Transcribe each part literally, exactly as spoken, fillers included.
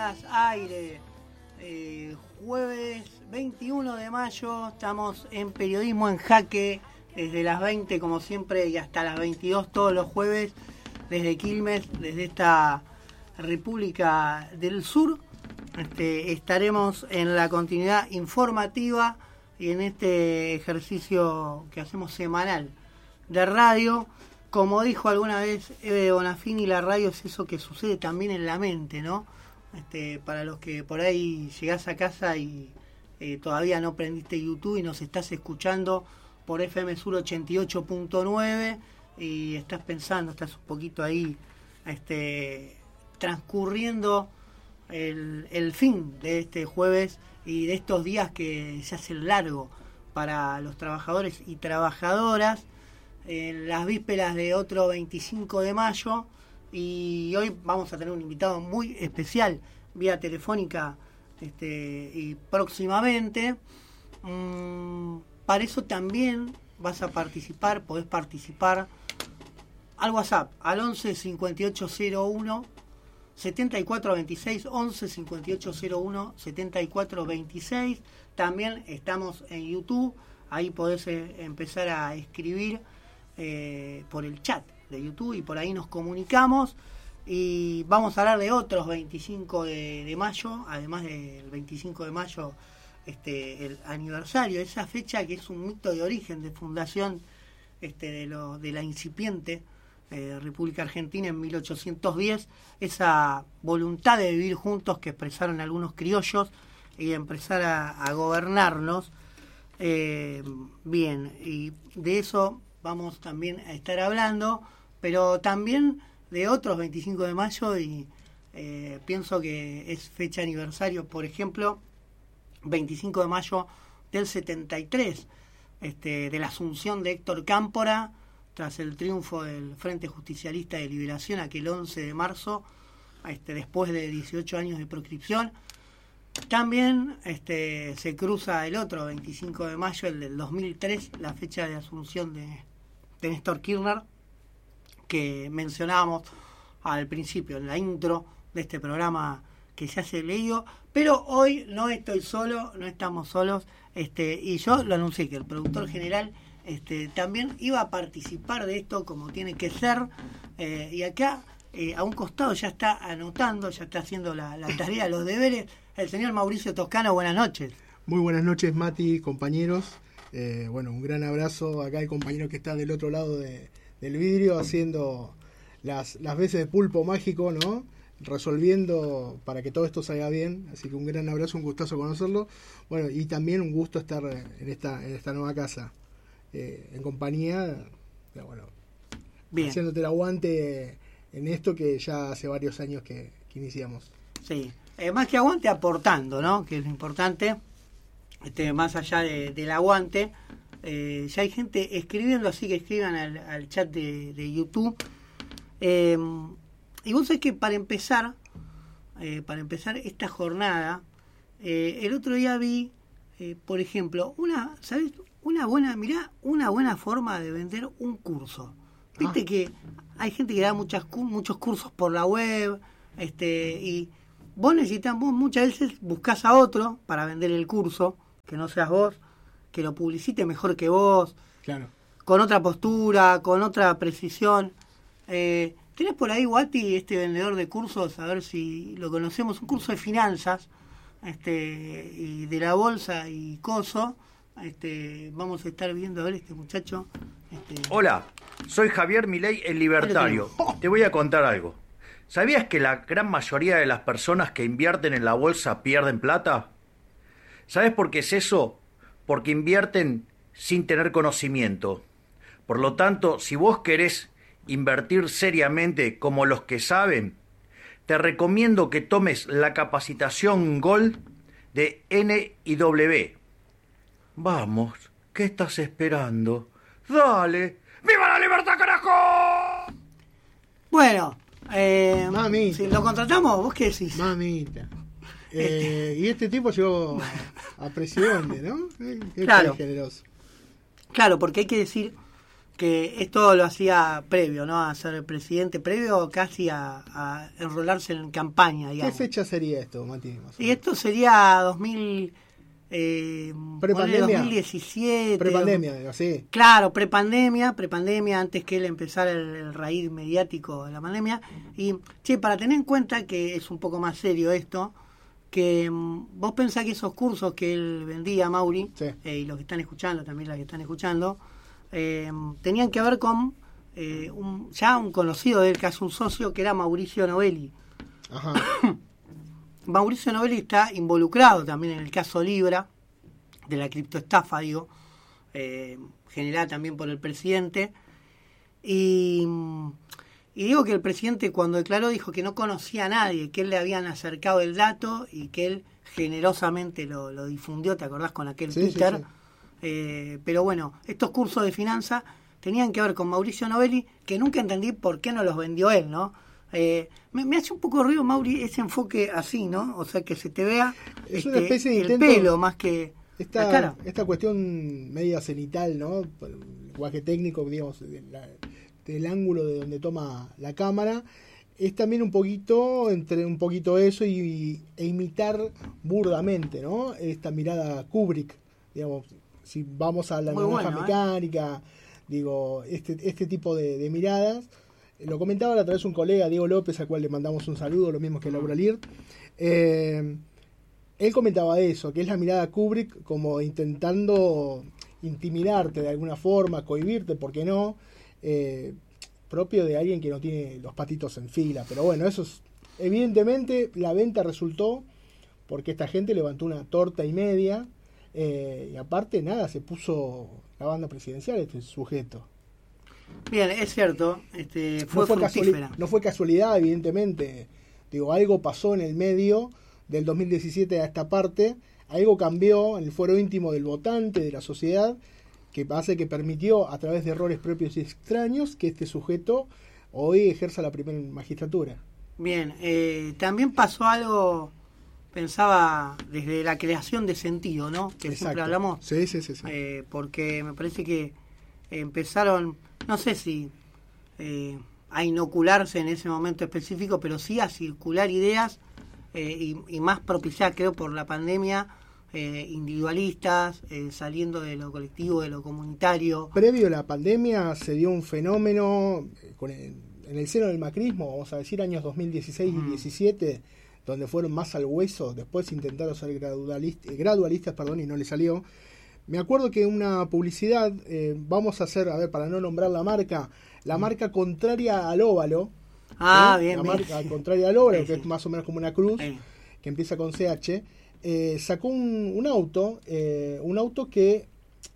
días, aire. Eh, jueves veintiuno de mayo, estamos en Periodismo en Jaque, desde las veinte como siempre y hasta las veintidós todos los jueves, desde Quilmes, desde esta República del Sur. Este, estaremos en la continuidad informativa y en este ejercicio que hacemos semanal de radio. Como dijo alguna vez Eve Bonafini, la radio es eso que sucede también en la mente, ¿no? Este, para los que por ahí llegás a casa y eh, todavía no prendiste YouTube y nos estás escuchando por F M Sur ochenta y ocho punto nueve y estás pensando, estás un poquito ahí este, transcurriendo el, el fin de este jueves y de estos días que se hacen largo para los trabajadores y trabajadoras, en las vísperas de otro veinticinco de mayo. Y hoy vamos a tener un invitado muy especial vía telefónica este, y próximamente. Mm, para eso también vas a participar, podés participar al WhatsApp, al once cincuenta y ocho cero uno setenta y cuatro veintiséis, once cincuenta y ocho cero uno setenta y cuatro veintiséis. También estamos en YouTube, ahí podés eh, empezar a escribir eh, por el chat de YouTube y por ahí nos comunicamos y vamos a hablar de otros veinticinco de, de mayo, además del veinticinco de mayo, este, el aniversario, esa fecha que es un mito de origen, de fundación este, de, lo, de la incipiente eh, República Argentina en mil ochocientos diez, esa voluntad de vivir juntos que expresaron algunos criollos y empezar a, a gobernarnos. Eh, bien, y de eso vamos también a estar hablando, pero también de otros veinticinco de mayo y eh, pienso que es fecha aniversario, por ejemplo, veinticinco de mayo del setenta y tres, este, de la asunción de Héctor Cámpora tras el triunfo del Frente Justicialista de Liberación aquel once de marzo, este, después de dieciocho años de proscripción. También este, se cruza el otro veinticinco de mayo, el del dos mil tres, la fecha de asunción de, de Néstor Kirchner, que mencionábamos al principio, en la intro de este programa que se hace leído, pero hoy no estoy solo, no estamos solos, este, y yo lo anuncié que el productor general este, también iba a participar de esto como tiene que ser, eh, y acá eh, a un costado ya está anotando, ya está haciendo la, la tarea, los deberes, el señor Mauricio Toscano. Buenas noches. Muy buenas noches, Mati, compañeros. Eh, bueno, un gran abrazo acá al compañero que está del otro lado de del vidrio haciendo las, las veces de pulpo mágico, ¿no? Resolviendo para que todo esto salga bien. Así que un gran abrazo, un gustazo conocerlo. Bueno, y también un gusto estar en esta en esta nueva casa, eh, en compañía, de, bueno, bien, haciéndote el aguante en esto que ya hace varios años que, que iniciamos. Sí, eh, más que aguante, aportando, ¿no? Que es lo importante, este, más allá de, del aguante. Eh, ya hay gente escribiendo, así que escriban al, al chat de, de YouTube. Eh, y vos sabés que para empezar, eh, para empezar esta jornada, eh, el otro día vi, eh, por ejemplo, una, ¿sabés? Una buena, mirá, una buena forma de vender un curso. Viste ah. que hay gente que da muchas, muchos cursos por la web, este, y vos necesitas, vos muchas veces buscás a otro para vender el curso, que no seas vos, que lo publicite mejor que vos, claro, con otra postura, con otra precisión. Eh, ¿Tenés por ahí, Guati, este vendedor de cursos, a ver si lo conocemos? Un curso de finanzas, este, y de la bolsa y coso. Este, vamos a estar viendo a ver este muchacho. Este... Hola, soy Javier Milei, el libertario. Te voy a contar algo. ¿Sabías que la gran mayoría de las personas que invierten en la bolsa pierden plata? ¿Sabes por qué es eso? Porque invierten sin tener conocimiento. Por lo tanto, si vos querés invertir seriamente como los que saben, te recomiendo que tomes la capacitación Gold de N I W. Vamos, ¿qué estás esperando? ¡Dale! ¡Viva la libertad, carajo! Bueno, eh, Mamita. si lo contratamos, ¿vos qué decís? Mamita. Eh, y este tipo llegó a presidente, ¿no? Qué claro. generoso. Claro, porque hay que decir que esto lo hacía previo, ¿no? A ser presidente, previo casi a, a enrolarse en campaña, digamos. ¿Qué fecha sería esto, Mati? Y esto sería dos mil... Eh, prepandemia. dos mil diecisiete. Prepandemia, digo, sí. Claro, prepandemia, prepandemia, antes que él empezara el, el raíz mediático de la pandemia. Y, che, para tener en cuenta que es un poco más serio esto, que um, vos pensás que esos cursos que él vendía, Mauri, sí. eh, y los que están escuchando, también los que están escuchando, eh, tenían que ver con eh, un, ya un conocido de él, casi un socio, que era Mauricio Novelli. Ajá. Mauricio Novelli está involucrado también en el caso Libra, de la criptoestafa, digo, eh, generada también por el presidente. Y, y digo que el presidente cuando declaró dijo que no conocía a nadie, que él le habían acercado el dato y que él generosamente lo, lo difundió, ¿te acordás? Con aquel sí, Twitter. Sí, sí. Eh, pero bueno, estos cursos de finanzas tenían que ver con Mauricio Novelli, que nunca entendí por qué no los vendió él, ¿no? Eh, me, me hace un poco ruido, Mauri, ese enfoque así, ¿no? O sea, que se te vea es este, una especie de el intento, pelo más que esta, la cara. Esta cuestión media cenital, ¿no? El lenguaje técnico, digamos, de la, del ángulo de donde toma la cámara, es también un poquito, entre un poquito eso y, e imitar burdamente, ¿no? Esta mirada Kubrick, digamos, si vamos a la Muy naranja bueno, mecánica, ¿eh? Digo, este, este tipo de, de miradas. Lo comentaba a través de un colega, Diego López, al cual le mandamos un saludo, lo mismo que Laura Lear. Eh, él comentaba eso, que es la mirada Kubrick como intentando intimidarte de alguna forma, cohibirte, ¿por qué no? Eh, propio de alguien que no tiene los patitos en fila. Pero bueno, eso es, evidentemente la venta resultó porque esta gente levantó una torta y media eh, y aparte nada, se puso la banda presidencial este sujeto. Bien, es cierto, este, fue, no, fue fructífera. casuali- no fue casualidad, evidentemente. Digo, algo pasó en el medio del dos mil diecisiete a esta parte, algo cambió en el fuero íntimo del votante, de la sociedad, que hace que permitió, a través de errores propios y extraños, que este sujeto hoy ejerza la primera magistratura. Bien, eh, también pasó algo, pensaba, desde la creación de sentido, ¿no? Que Exacto. siempre hablamos. Sí, sí, sí. sí. Eh, porque me parece que empezaron, no sé si eh, a inocularse en ese momento específico, pero sí a circular ideas eh, y, y más propiciadas, creo, por la pandemia, eh, individualistas, eh, saliendo de lo colectivo, de lo comunitario. Previo a la pandemia se dio un fenómeno eh, con el, en el seno del macrismo, vamos a decir años dos mil dieciséis Mm. y diecisiete, donde fueron más al hueso, después intentaron ser gradualist, gradualistas, perdón, y no le salió. Me acuerdo que una publicidad, eh, vamos a hacer, a ver, para no nombrar la marca, la marca contraria al óvalo. Ah, ¿eh? bien, La bien. marca contraria al óvalo, Sí, que sí. es más o menos como una cruz, Sí. que empieza con C H. Eh, sacó un, un auto, eh, un auto que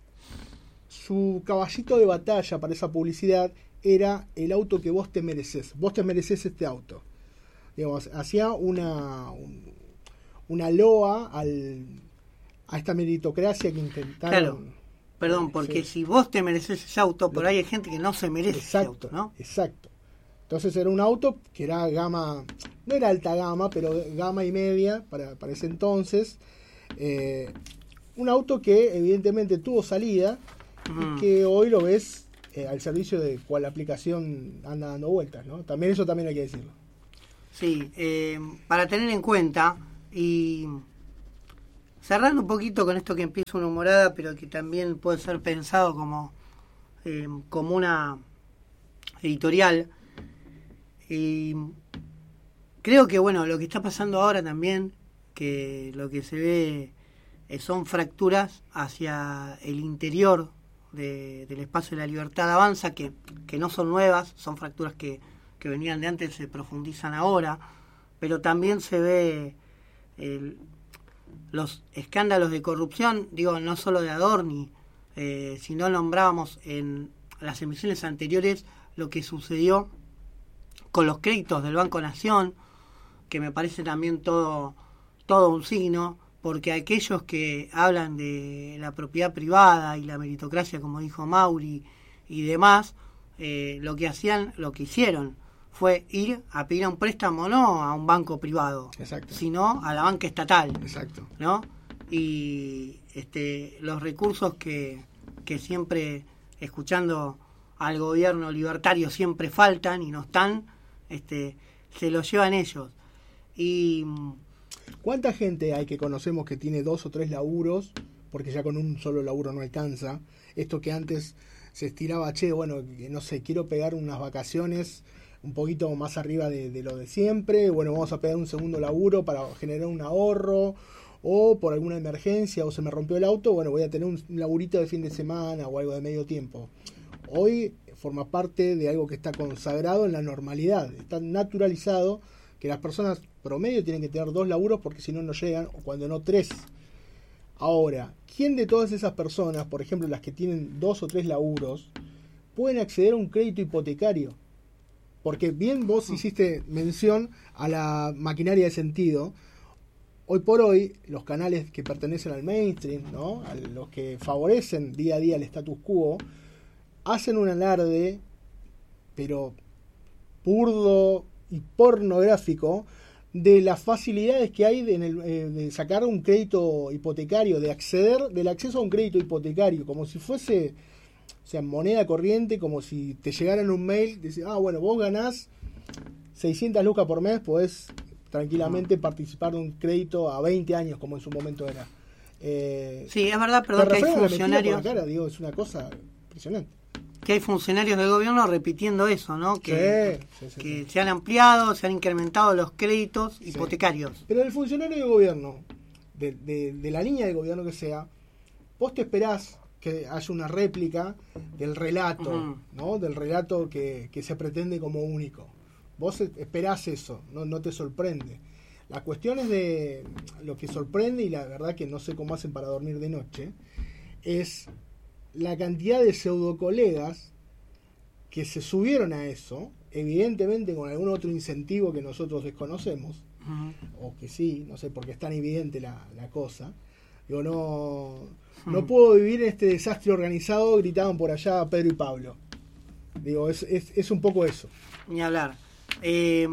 su caballito de batalla para esa publicidad era el auto que vos te mereces. Vos te mereces este auto. Digamos, hacía una, un- una loa al, a esta meritocracia que intentaron. Claro. Perdón, porque Sí. si vos te mereces ese auto, por Lo- ahí hay gente que no se merece ese Exacto, auto, ¿no? exacto. Entonces era un auto que era gama, no era alta gama, pero gama y media para, para ese entonces. Eh, un auto que evidentemente tuvo salida Mm. y que hoy lo ves eh, al servicio de cual aplicación anda dando vueltas, ¿no? También eso también hay que decirlo. Sí, eh, para tener en cuenta y cerrando un poquito con esto que empieza una humorada, pero que también puede ser pensado como, eh, como una editorial. Y creo que, bueno, lo que está pasando ahora también, que lo que se ve eh, son fracturas hacia el interior de, del espacio de la libertad avanza, que, que no son nuevas, son fracturas que, que venían de antes, se profundizan ahora, pero también se ve el, los escándalos de corrupción, digo, no solo de Adorni, eh, si no nombrábamos en las emisiones anteriores lo que sucedió con los créditos del Banco Nación, que me parece también todo, todo un signo, porque aquellos que hablan de la propiedad privada y la meritocracia, como dijo Mauri y demás, eh, lo que hacían, lo que hicieron fue ir a pedir un préstamo no a un banco privado, Exacto. sino a la banca estatal, Exacto. ¿no? Y este, los recursos que, que siempre, escuchando al gobierno libertario siempre faltan y no están, este, se lo llevan ellos. Y ¿cuánta gente hay que conocemos que tiene dos o tres laburos? Porque ya con un solo laburo no alcanza. Esto que antes se estiraba, che, bueno, no sé, quiero pegar unas vacaciones un poquito más arriba de, de lo de siempre, bueno, vamos a pegar un segundo laburo para generar un ahorro, o por alguna emergencia, o se me rompió el auto, bueno, voy a tener un laburito de fin de semana o algo de medio tiempo. Hoy forma parte de algo que está consagrado en la normalidad, está naturalizado que las personas promedio tienen que tener dos laburos porque si no, no llegan, o cuando no, tres. Ahora, ¿quién de todas esas personas, por ejemplo, las que tienen dos o tres laburos, pueden acceder a un crédito hipotecario? Porque bien vos hiciste mención a la maquinaria de sentido. Hoy por hoy, los canales que pertenecen al mainstream, ¿no?, a los que favorecen día a día el status quo, hacen un alarde, pero burdo y pornográfico, de las facilidades que hay de, en el, eh, de sacar un crédito hipotecario, de acceder, del acceso a un crédito hipotecario, como si fuese, o sea, moneda corriente, como si te llegaran un mail, dice, ah, bueno, vos ganás seiscientas lucas por mes, podés tranquilamente participar de un crédito a veinte años, como en su momento era. Eh, sí, es verdad, perdón, que hay funcionarios... Cara, digo, es una cosa impresionante. Que hay funcionarios del gobierno repitiendo eso, ¿no? Que, sí, sí, sí, que sí. se han ampliado, se han incrementado los créditos sí. hipotecarios. Pero el funcionario del gobierno, de, de, de la línea del gobierno que sea, vos te esperás que haya una réplica del relato, uh-huh. ¿no? Del relato que, que se pretende como único. Vos esperás eso, no, no te sorprende. La cuestión es de lo que sorprende, y la verdad que no sé cómo hacen para dormir de noche, es la cantidad de pseudo colegas que se subieron a eso, evidentemente con algún otro incentivo que nosotros desconocemos, uh-huh. o que sí, no sé, porque es tan evidente la, la cosa. Digo, no, uh-huh. no puedo vivir en este desastre organizado, gritaban por allá Pedro y Pablo. Digo, es, es, es un poco eso. Ni hablar. Eh,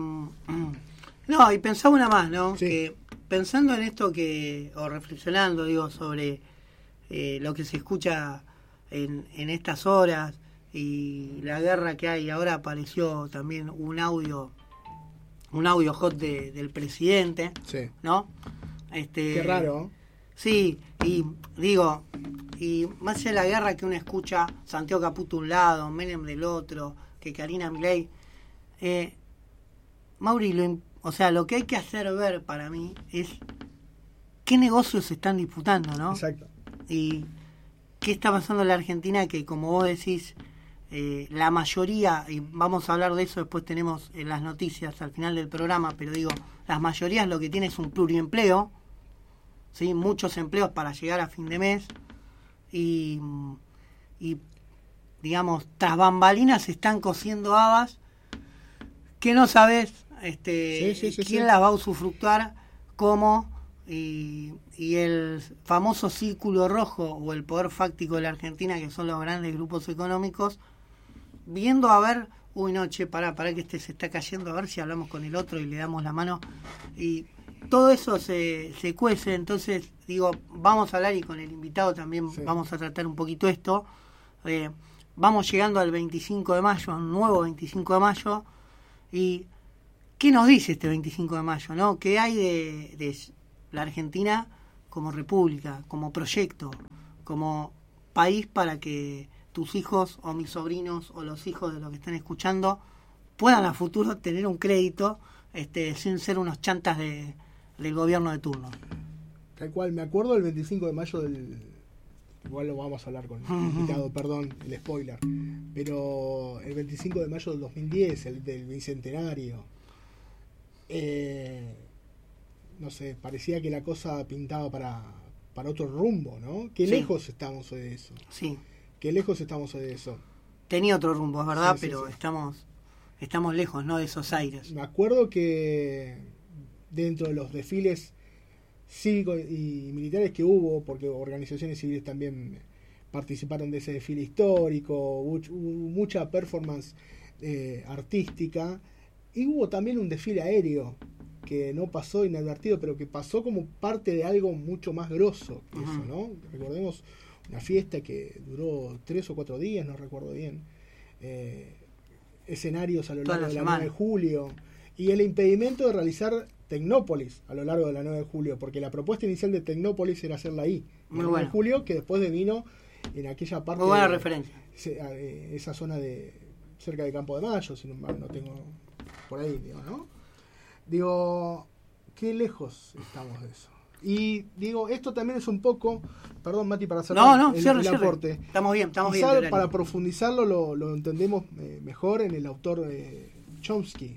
no, y pensaba una más, ¿no? Sí. Que pensando en esto que, o reflexionando, digo, sobre eh, lo que se escucha en, en estas horas y la guerra que hay, ahora apareció también un audio, un audio hot de, del presidente, sí. ¿no? Este, Qué raro. Sí, y digo, y más allá de la guerra que uno escucha, Santiago Caputo un lado, Menem del otro, que Karina Milei, eh, Mauri, lo, o sea, lo que hay que hacer ver para mí es qué negocios se están disputando, ¿no? Exacto. Y qué está pasando en la Argentina, que como vos decís, eh, la mayoría, y vamos a hablar de eso, después tenemos en las noticias al final del programa, pero digo, las mayorías lo que tiene es un pluriempleo, ¿sí? Muchos empleos para llegar a fin de mes, y, y digamos, tras bambalinas se están cociendo habas que no sabes este, sí, sí, sí, quién sí. las va a usufructuar, cómo, y, y el famoso círculo rojo o el poder fáctico de la Argentina, que son los grandes grupos económicos, viendo a ver, uy no, che, pará, pará que este se está cayendo, a ver si hablamos con el otro y le damos la mano, y todo eso se, se cuece. Entonces digo, vamos a hablar, y con el invitado también sí. vamos a tratar un poquito esto. Eh, vamos llegando al veinticinco de mayo, un nuevo veinticinco de mayo, y ¿qué nos dice este veinticinco de mayo, no? ¿Qué hay de, de la Argentina como república, como proyecto, como país para que tus hijos o mis sobrinos o los hijos de los que están escuchando puedan a futuro tener un crédito este, sin ser unos chantas de, del gobierno de turno? Tal cual, me acuerdo del veinticinco de mayo del... Igual lo vamos a hablar con el invitado, perdón, el spoiler. Pero el veinticinco de mayo del dos mil diez, el del bicentenario, eh, no sé, parecía que la cosa pintaba para, para otro rumbo, ¿no? Qué sí. lejos estamos hoy de eso. Sí. Qué lejos estamos hoy de eso. Tenía otro rumbo, es verdad, sí, sí, pero sí. estamos estamos lejos, ¿no?, de esos aires. Me acuerdo que dentro de los desfiles cívicos y militares que hubo, porque organizaciones civiles también participaron de ese desfile histórico, hubo mucha performance eh, artística, y hubo también un desfile aéreo que no pasó inadvertido, pero que pasó como parte de algo mucho más grosso que uh-huh. eso, ¿no? Recordemos una fiesta que duró tres o cuatro días, no recuerdo bien, eh, escenarios a lo Toda largo la de la semana. nueve de julio, y el impedimento de realizar Tecnópolis a lo largo de la nueve de julio, porque la propuesta inicial de Tecnópolis era hacerla ahí, en Muy el nueve bueno. de julio, que después devino en aquella parte Muy buena de, referencia. se- a- eh, esa zona de cerca de Campo de Mayo, si no, mal no tengo por ahí, digo, ¿no? Digo, qué lejos estamos de eso. Y digo, esto también es un poco, perdón Mati, para hacer No, no, el, cierre, el cierre. aporte. Estamos bien, estamos Quizá bien. de para horario. profundizarlo lo, lo entendemos eh, mejor en el autor eh, Chomsky.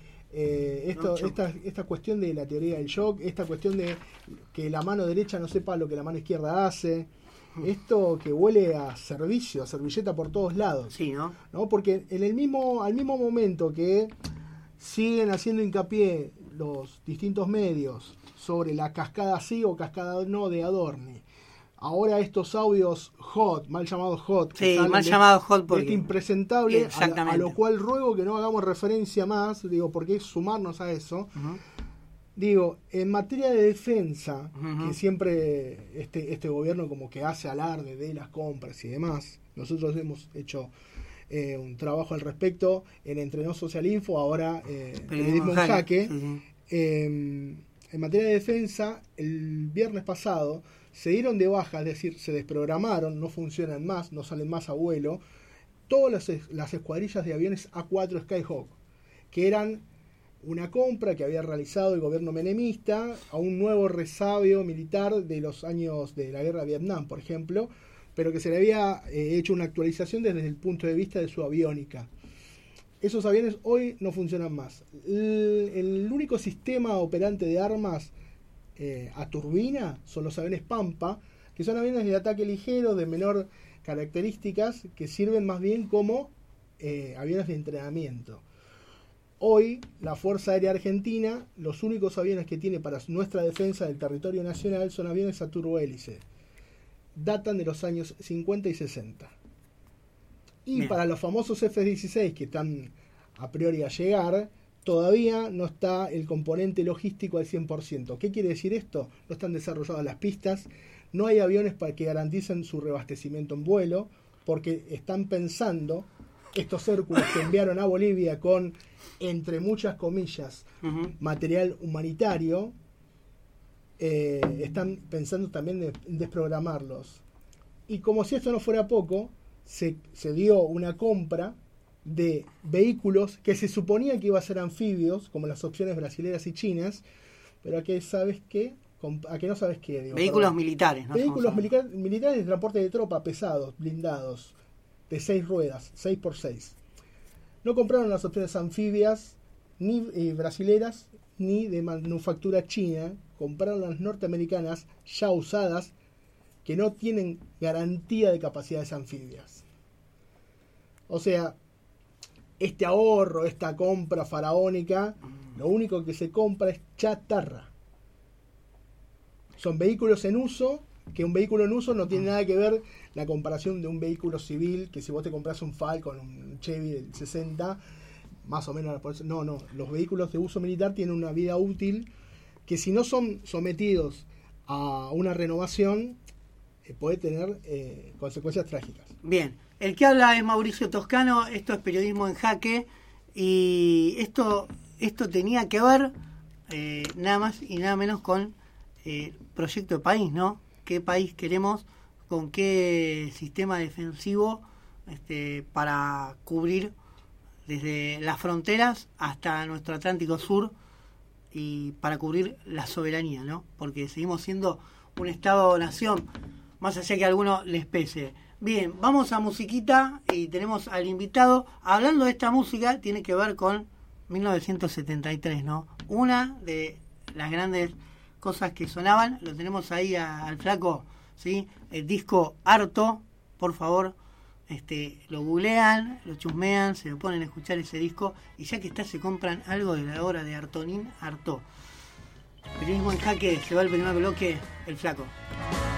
Eh, esto, No, Chomsky. esta, esta cuestión de la teoría del shock, esta cuestión de que la mano derecha no sepa lo que la mano izquierda hace, esto que huele a servicio, a servilleta por todos lados. Sí, ¿no? ¿No? Porque en el mismo, al mismo momento que siguen haciendo hincapié los distintos medios sobre la cascada sí o cascada no de Adorni, ahora estos audios hot, mal llamados hot, que Sí, salen mal de- llamados hot de porque... este impresentable, a, la- a Exactamente. lo cual ruego que no hagamos referencia más, digo, porque es sumarnos a eso. Ujú. Digo, en materia de defensa, Ujú. que siempre este, este gobierno como que hace alarde de las compras y demás, nosotros hemos hecho eh, un trabajo al respecto en Entre Nos Social Info, ahora eh, Periodismo en Jaque. Sí, sí. Eh, en materia de defensa, el viernes pasado se dieron de baja, es decir, se desprogramaron, no funcionan más, no salen más a vuelo, todas las, es- las escuadrillas de aviones A cuatro Skyhawk, que eran una compra que había realizado el gobierno menemista a un nuevo resabio militar de los años de la guerra de Vietnam, por ejemplo, pero que se le había eh, hecho una actualización desde el punto de vista de su aviónica. Esos aviones hoy no funcionan más. El, el único sistema operante de armas eh, a turbina son los aviones Pampa, que son aviones de ataque ligero, de menor características, que sirven más bien como eh, aviones de entrenamiento. Hoy, la Fuerza Aérea Argentina, los únicos aviones que tiene para nuestra defensa del territorio nacional son aviones a turbohélice. Datan de los años cincuenta y sesenta. Y Bien. para los famosos F dieciséis que están a priori a llegar, todavía no está el componente logístico al cien por ciento. ¿Qué quiere decir esto? No están desarrolladas las pistas, no hay aviones para que garanticen su reabastecimiento en vuelo, porque están pensando, estos Hércules que enviaron a Bolivia con, entre muchas comillas, Ujú. material humanitario, eh, están pensando también de- en desprogramarlos. Y como si esto no fuera poco, se, se dio una compra de vehículos que se suponía que iba a ser anfibios, como las opciones brasileras y chinas, pero a que sabes qué, a que no sabes qué. Digo, Vehículos perdón. militares, ¿no? Vehículos Estamos hablando. militar- militares de transporte de tropa pesados, blindados, de seis ruedas, seis por seis. No compraron las opciones anfibias, ni eh, brasileras, ni de manufactura china. Compraron las norteamericanas ya usadas, que no tienen garantía de capacidades anfibias. O sea, este ahorro, esta compra faraónica, lo único que se compra es chatarra. Son vehículos en uso, que un vehículo en uso no tiene nada que ver la comparación de un vehículo civil, que si vos te compras un Falcon, un Chevy del sesenta, más o menos, no, no, los vehículos de uso militar tienen una vida útil que si no son sometidos a una renovación, eh, puede tener eh, consecuencias trágicas. Bien, el que habla es Mauricio Toscano, esto es Periodismo en Jaque, y esto, esto tenía que ver eh, nada más y nada menos con eh, proyecto de país, ¿no? ¿Qué país queremos? ¿Con qué sistema defensivo este, para cubrir desde las fronteras hasta nuestro Atlántico Sur y para cubrir la soberanía, ¿no? Porque seguimos siendo un Estado-nación, más allá que a algunos les pese. Bien, vamos a musiquita y tenemos al invitado. Hablando de esta música, tiene que ver con mil novecientos setenta y tres, ¿no? Una de las grandes cosas que sonaban, lo tenemos ahí a, al flaco, ¿sí? El disco Harto, por favor, este, lo googlean, lo chusmean, se lo ponen a escuchar ese disco y ya que está se compran algo de la obra de Artonín Artaud. Periodismo en Jaque, se va el primer bloque, el flaco.